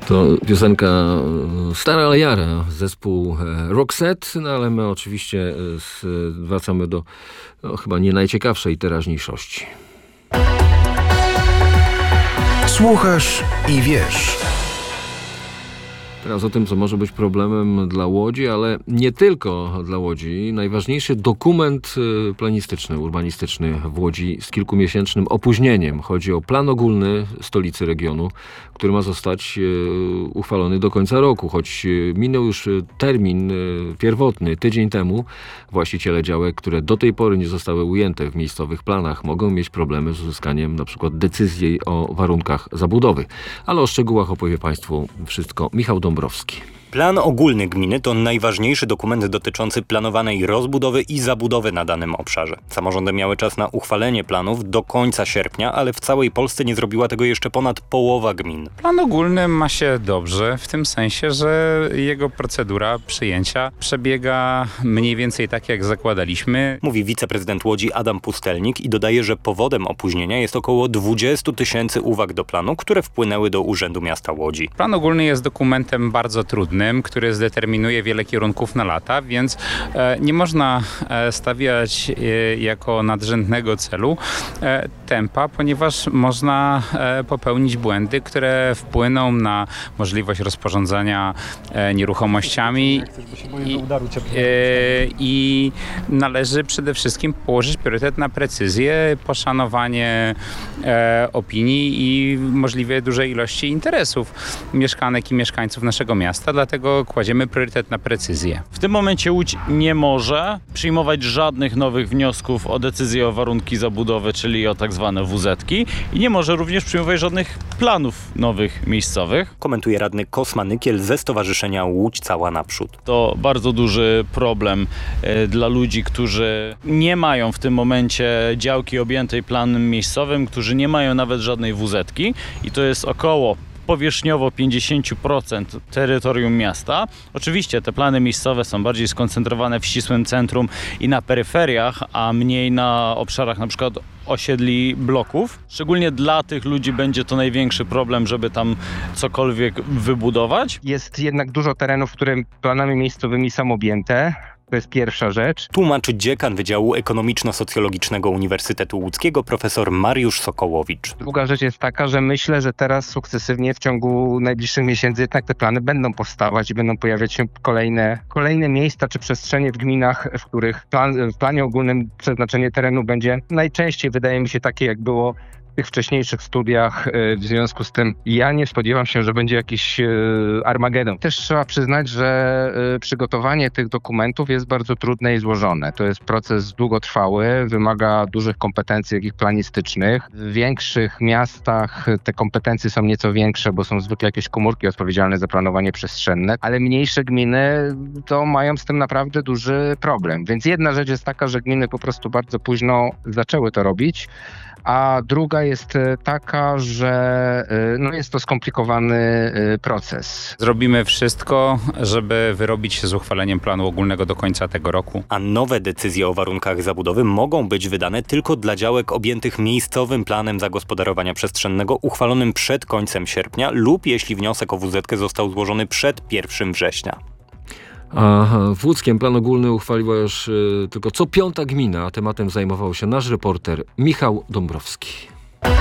To piosenka stara, ale jara, zespół Roxette, no ale my oczywiście wracamy do chyba nie najciekawszej teraźniejszości. Słuchasz i wiesz. Teraz o tym, co może być problemem dla Łodzi, ale nie tylko dla Łodzi. Najważniejszy dokument planistyczny, urbanistyczny w Łodzi z kilkumiesięcznym opóźnieniem. Chodzi o plan ogólny stolicy regionu, który ma zostać uchwalony do końca roku. Choć minął już termin pierwotny, tydzień temu, właściciele działek, które do tej pory nie zostały ujęte w miejscowych planach, mogą mieć problemy z uzyskaniem na przykład decyzji o warunkach zabudowy. Ale o szczegółach opowie Państwu wszystko Michał Dąbrowski. Plan ogólny gminy to najważniejszy dokument dotyczący planowanej rozbudowy i zabudowy na danym obszarze. Samorządy miały czas na uchwalenie planów do końca sierpnia, ale w całej Polsce nie zrobiła tego jeszcze ponad połowa gmin. Plan ogólny ma się dobrze, w tym sensie, że jego procedura przyjęcia przebiega mniej więcej tak, jak zakładaliśmy. Mówi wiceprezydent Łodzi Adam Pustelnik i dodaje, że powodem opóźnienia jest około 20 000 uwag do planu, które wpłynęły do Urzędu Miasta Łodzi. Plan ogólny jest dokumentem bardzo trudnym, który zdeterminuje wiele kierunków na lata, więc nie można stawiać jako nadrzędnego celu tempa, ponieważ można popełnić błędy, które wpłyną na możliwość rozporządzania nieruchomościami i należy przede wszystkim położyć priorytet na precyzję, poszanowanie opinii i możliwie dużej ilości interesów mieszkanek i mieszkańców naszego miasta, dlatego kładziemy priorytet na precyzję. W tym momencie Łódź nie może przyjmować żadnych nowych wniosków o decyzję o warunki zabudowy, czyli o tak zwane WZ-ki i nie może również przyjmować żadnych planów nowych miejscowych. Komentuje radny Kosma Nykiel ze Stowarzyszenia Łódź Cała Naprzód. To bardzo duży problem dla ludzi, którzy nie mają w tym momencie działki objętej planem miejscowym, którzy nie mają nawet żadnej WZ-ki i to jest około powierzchniowo 50% terytorium miasta. Oczywiście te plany miejscowe są bardziej skoncentrowane w ścisłym centrum i na peryferiach, a mniej na obszarach na przykład osiedli bloków. Szczególnie dla tych ludzi będzie to największy problem, żeby tam cokolwiek wybudować. Jest jednak dużo terenów, które planami miejscowymi są objęte. To jest pierwsza rzecz. Tłumaczy dziekan Wydziału Ekonomiczno-Socjologicznego Uniwersytetu Łódzkiego profesor Mariusz Sokołowicz. Druga rzecz jest taka, że myślę, że teraz sukcesywnie w ciągu najbliższych miesięcy jednak te plany będą powstawać i będą pojawiać się kolejne miejsca czy przestrzenie w gminach, w których w planie ogólnym przeznaczenie terenu będzie najczęściej, wydaje mi się, takie jak było w tych wcześniejszych studiach. W związku z tym ja nie spodziewam się, że będzie jakiś Armagedon. Też trzeba przyznać, że przygotowanie tych dokumentów jest bardzo trudne i złożone. To jest proces długotrwały, wymaga dużych kompetencji jakich planistycznych. W większych miastach te kompetencje są nieco większe, bo są zwykle jakieś komórki odpowiedzialne za planowanie przestrzenne, ale mniejsze gminy to mają z tym naprawdę duży problem. Więc jedna rzecz jest taka, że gminy po prostu bardzo późno zaczęły to robić, a druga jest taka, że jest to skomplikowany proces. Zrobimy wszystko, żeby wyrobić się z uchwaleniem planu ogólnego do końca tego roku. A nowe decyzje o warunkach zabudowy mogą być wydane tylko dla działek objętych miejscowym planem zagospodarowania przestrzennego uchwalonym przed końcem sierpnia lub jeśli wniosek o WZ-kę został złożony przed 1 września. A w Łódzkiem plan ogólny uchwaliła już tylko co 5. gmina. Tematem zajmował się nasz reporter Michał Dąbrowski.